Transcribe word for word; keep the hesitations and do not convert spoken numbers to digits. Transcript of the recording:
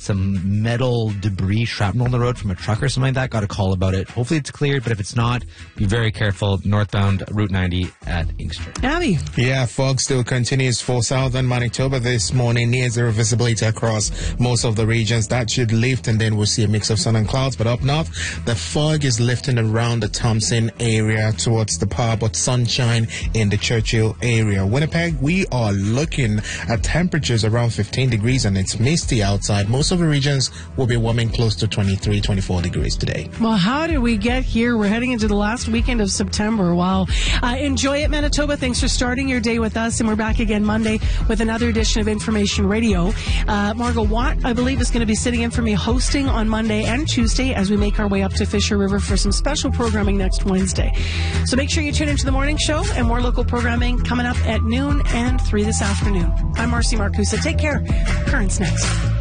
some metal debris, shrapnel on the road from a truck or something like that. Got a call about it. Hopefully it's cleared, but if it's not, be very careful. Northbound Route ninety at Inkster. Abby. Yeah, fog still continues for southern Manitoba this morning. Near zero visibility across most of the regions. That should lift, and then we'll see a mix of sun and clouds. But up north, the fog is lifting around the Thompson area towards the Par, but sunshine in the Churchill area. Winnipeg, we are looking at temperatures around fifteen degrees, and it's misty outside. Most of the regions will be warming close to twenty-three, twenty-four degrees today. Well, how did we get here? We're heading into the last weekend of September. Wow. Uh, enjoy it, Manitoba. Thanks for starting your day with us, and we're back again Monday with another edition of Information Radio. Uh, Margot Watt, I believe, is going to be sitting in for me hosting on Monday and Tuesday as we make our way up to Fisher River for some special programming next Wednesday. So make sure you tune into the morning show, and more local programming coming up at noon and three this afternoon. I'm Marcy Marcusa. Take care. Currents next.